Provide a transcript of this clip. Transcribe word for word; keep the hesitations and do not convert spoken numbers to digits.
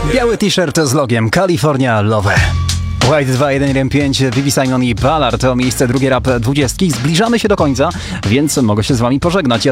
Biały t-shirt z logiem California Love. White dwa jeden jeden pięć, Vivi Simon i Ballard to miejsce drugie rap dwudziestki. Zbliżamy się do końca, więc mogę się z wami pożegnać. Ja